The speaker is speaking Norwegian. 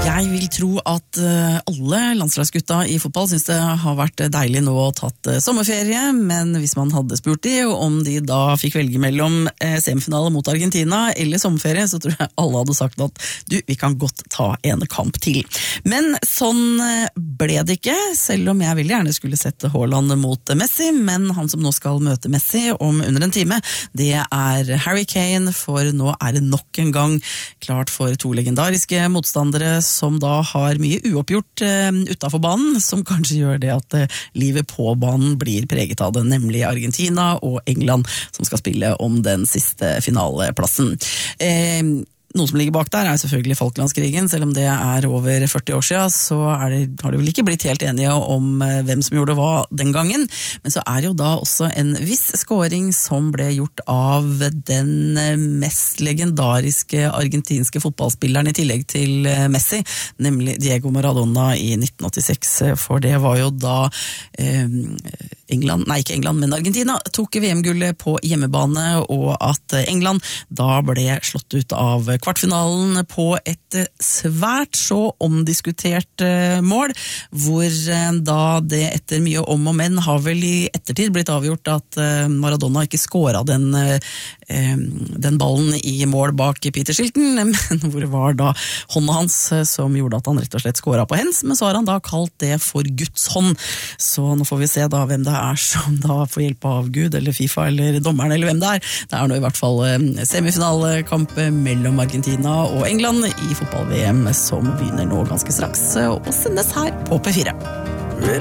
Jeg vil tro at alle landslagsgutta i fotball synes det har vært deilig nå å tatt sommerferie, men hvis man hadde spurt de om de da fikk velge mellom semifinale mot Argentina eller sommerferie, så tror jeg alle hadde sagt at vi kan godt ta en kamp til. Men sånn ble det ikke, selv om jeg veldig gjerne skulle sette Haaland mot Messi, men han som nå skal møte Messi om under en time, det er Harry Kane, for nå er det nok en gang klart for to legendariske motstandere som da har mye uoppgjort utenfor banen, som kanskje gjør det at livet på banen blir preget av det, nemlig Argentina og England, som skal spille om den siste finaleplassen. Noe som ligger bak der er selvfølgelig Falklandskrigen, selv om det er over 40 år siden, så har det vel ikke blitt helt enige om hvem som gjorde hva den gangen, men så er det jo da også en viss scoring som ble gjort av den mest legendariske argentinske fotballspilleren i tillegg til Messi, nemlig Diego Maradona i 1986, for det var jo da Argentina tok VM-gullet på hjemmebane, og at England da ble slått ut av kvartfinalen på et svært så omdiskutert mål, hvor da det etter mye om og men har vel i ettertid blitt avgjort at Maradona ikke skåret den ballen i mål bak Peter Shilton, men hvor det var da hånda hans som gjorde at han rett og slett skåret på hens, men så har han da kalt det for Guds hånd. Så nå får vi se da hvem det er som da får hjelp av Gud, eller FIFA, eller dommeren, eller hvem det er. Det er nå i hvert fall semifinalekamp mellom Argentina og England i fotball-VM som begynner nå ganske straks og sendes her på P4.